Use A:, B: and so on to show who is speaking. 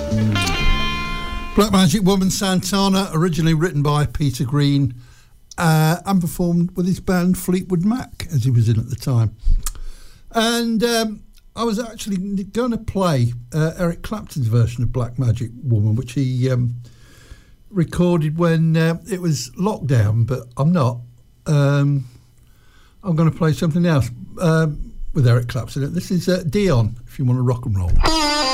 A: Black Magic Woman Santana, originally written by Peter Green and performed with his band Fleetwood Mac, as he was in at the time. And I was actually going to play Eric Clapton's version of Black Magic Woman, which he recorded when it was lockdown, but I'm not. I'm going to play something else with Eric Clapton. This is Dion, if you want to rock and roll.